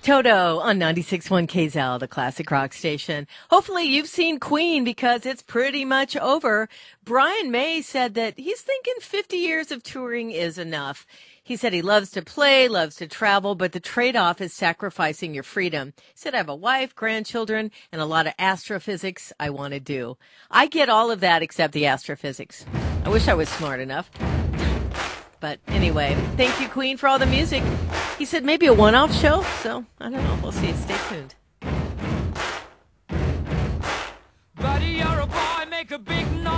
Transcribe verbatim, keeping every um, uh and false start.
Toto on ninety-six point one K Z L, the classic rock station. Hopefully you've seen Queen because it's pretty much over. Brian May said that he's thinking fifty years of touring is enough. He said he loves to play, loves to travel, but the trade-off is sacrificing your freedom. He said, I have a wife, grandchildren, and a lot of astrophysics I want to do. I get all of that except the astrophysics. I wish I was smart enough. But anyway, thank you, Queen, for all the music. He said maybe a one-off show, so I don't know. We'll see. Stay tuned. Buddy, you're a boy, make a big noise.